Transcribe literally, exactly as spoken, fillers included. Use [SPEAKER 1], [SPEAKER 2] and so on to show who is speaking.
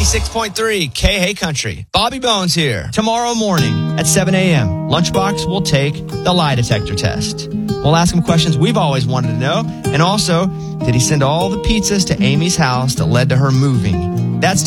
[SPEAKER 1] ninety-six point three K Hay Country. Bobby Bones here. Tomorrow morning at seven a.m., Lunchbox will take the lie detector test. We'll ask him questions we've always wanted to know. And also, did he send all the pizzas to Amy's house that led to her moving? That's